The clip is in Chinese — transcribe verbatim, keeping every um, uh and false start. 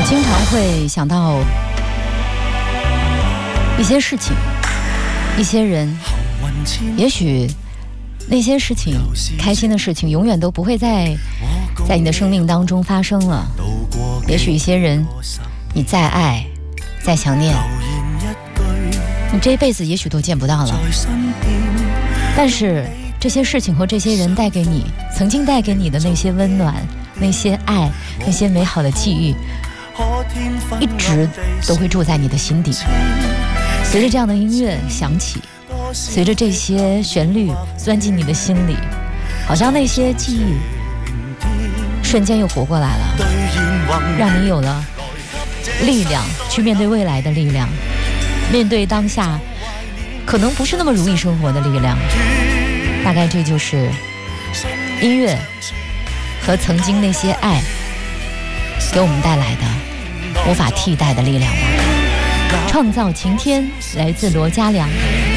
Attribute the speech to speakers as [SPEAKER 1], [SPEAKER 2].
[SPEAKER 1] 经常会想到一些事情，一些人，也许那些事情，开心的事情永远都不会再在你的生命当中发生了。也许一些人，你再爱再想念，你这一辈子也许都见不到了。但是这些事情和这些人带给你，曾经带给你的那些温暖，那些爱，那些美好的际遇，一直都会住在你的心底。随着这样的音乐响起，随着这些旋律钻进你的心里，好像那些记忆瞬间又活过来了，让你有了力量去面对未来的力量，面对当下可能不是那么如意生活的力量。大概这就是音乐和曾经那些爱给我们带来的无法替代的力量吧。创造晴天来自罗嘉良。